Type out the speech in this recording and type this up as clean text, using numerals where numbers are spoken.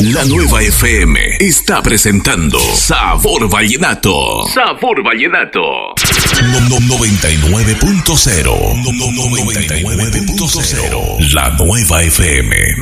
La Nueva FM está presentando Sabor Vallenato. Sabor Vallenato. 99.0. 99.0. La Nueva FM.